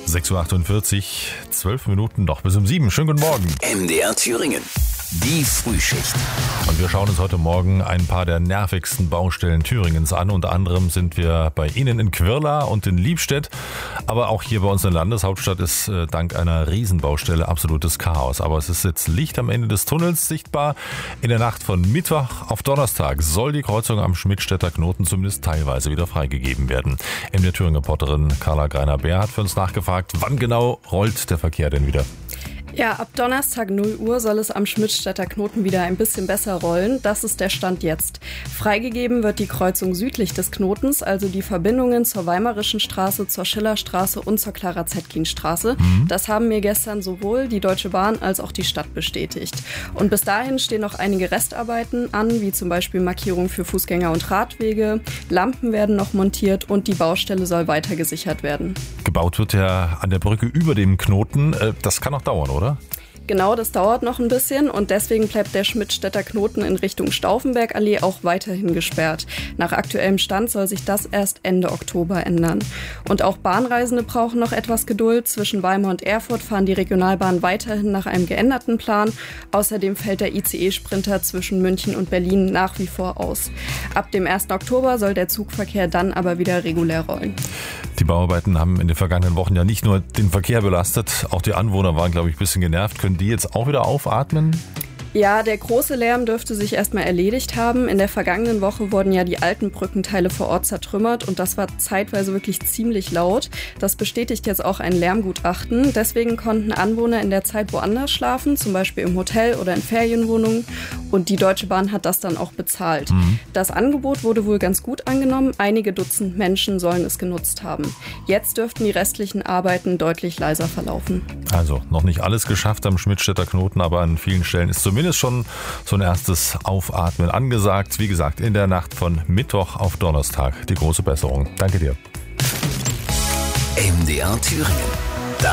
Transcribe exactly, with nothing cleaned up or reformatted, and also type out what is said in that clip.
sechs Uhr achtundvierzig, zwölf Minuten noch bis um sieben. Schönen guten Morgen. M D R Thüringen, die Frühschicht. Und wir schauen uns heute Morgen ein paar der nervigsten Baustellen Thüringens an. Unter anderem sind wir bei Ihnen in Quirla und in Liebstedt. Aber auch hier bei uns in der Landeshauptstadt ist äh, dank einer Riesenbaustelle absolutes Chaos. Aber es ist jetzt Licht am Ende des Tunnels sichtbar. In der Nacht von Mittwoch auf Donnerstag soll die Kreuzung am Schmidtstädter Knoten zumindest teilweise wieder freigegeben werden. M D R Thüringen-Reporterin Carla Greiner-Beer hat für uns nachgefragt, wann genau rollt der Verkehr denn wieder? Ja, ab Donnerstag null Uhr soll es am Schmidtstädter Knoten wieder ein bisschen besser rollen. Das ist der Stand jetzt. Freigegeben wird die Kreuzung südlich des Knotens, also die Verbindungen zur Weimarischen Straße, zur Schillerstraße und zur Clara-Zetkin-Straße. Mhm. Das haben mir gestern sowohl die Deutsche Bahn als auch die Stadt bestätigt. Und bis dahin stehen noch einige Restarbeiten an, wie zum Beispiel Markierungen für Fußgänger und Radwege. Lampen werden noch montiert und die Baustelle soll weiter gesichert werden. Gebaut wird ja an der Brücke über dem Knoten. Das kann noch dauern, oder? Genau, das dauert noch ein bisschen und deswegen bleibt der Schmidtstädter Knoten in Richtung Stauffenbergallee auch weiterhin gesperrt. Nach aktuellem Stand soll sich das erst Ende Oktober ändern. Und auch Bahnreisende brauchen noch etwas Geduld. Zwischen Weimar und Erfurt fahren die Regionalbahnen weiterhin nach einem geänderten Plan. Außerdem fällt der I C E-Sprinter zwischen München und Berlin nach wie vor aus. Ab dem ersten Oktober soll der Zugverkehr dann aber wieder regulär rollen. Die Bauarbeiten haben in den vergangenen Wochen ja nicht nur den Verkehr belastet, auch die Anwohner waren, glaube ich, ein bisschen genervt. Können die jetzt auch wieder aufatmen? Ja, der große Lärm dürfte sich erstmal erledigt haben. In der vergangenen Woche wurden ja die alten Brückenteile vor Ort zertrümmert und das war zeitweise wirklich ziemlich laut. Das bestätigt jetzt auch ein Lärmgutachten. Deswegen konnten Anwohner in der Zeit woanders schlafen, zum Beispiel im Hotel oder in Ferienwohnungen. Und die Deutsche Bahn hat das dann auch bezahlt. Mhm. Das Angebot wurde wohl ganz gut angenommen. Einige Dutzend Menschen sollen es genutzt haben. Jetzt dürften die restlichen Arbeiten deutlich leiser verlaufen. Also noch nicht alles geschafft am Schmidtstädter Knoten, aber an vielen Stellen ist zumindest Zumindest schon so ein erstes Aufatmen angesagt. Wie gesagt, in der Nacht von Mittwoch auf Donnerstag die große Besserung. Danke dir. M D R Thüringen.